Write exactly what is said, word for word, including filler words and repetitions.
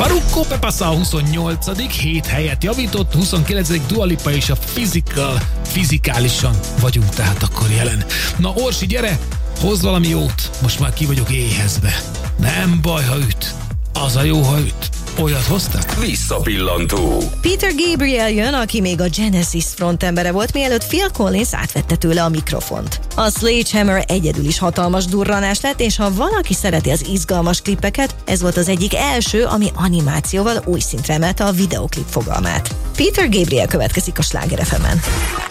Farruko Pepasa a huszonnyolcadik hét helyet javított, huszonkilencedik Dua Lipa és a Physical, fizikálisan vagyunk tehát akkor jelen. Na Orsi, gyere, hozz valami jót, most már ki vagyok éhezve. Nem baj, ha üt, az a jó, ha üt. Olyat hoztak? Visszapillantó. Peter Gabriel jön, aki még a Genesis frontembere volt, mielőtt Phil Collins átvette tőle a mikrofont. A Sledgehammer egyedül is hatalmas durranás lett, és ha valaki szereti az izgalmas klippeket, ez volt az egyik első, ami animációval új szintre emelte a videoklip fogalmát. Peter Gabriel következik a Sláger ef emen.